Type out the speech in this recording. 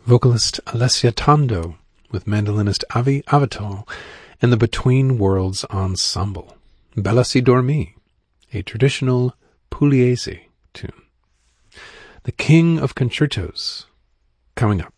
vocalist Alessia Tondo with mandolinist Avi Avital and the Between Worlds Ensemble. Bella si dormi, a traditional Pugliese tune. The King of Concertos, coming up.